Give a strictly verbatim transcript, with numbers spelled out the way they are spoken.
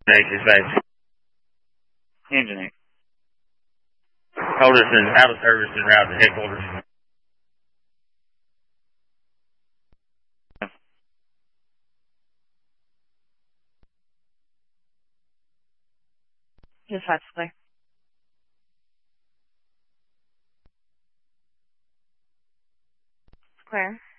Dispatch. Engine. Alderson out of service and route to headquarters. Dispatch clear. Clear.